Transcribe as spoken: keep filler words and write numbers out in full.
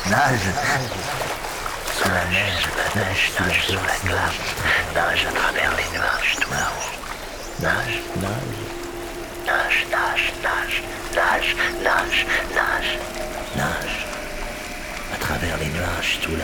Nage, sous la neige, la neige, nage sous la glace, nage à travers les nuages tout là-haut. Nage, nage, nage, nage, nage, nage, nage, nage, nage, à travers les nuages tout là-haut.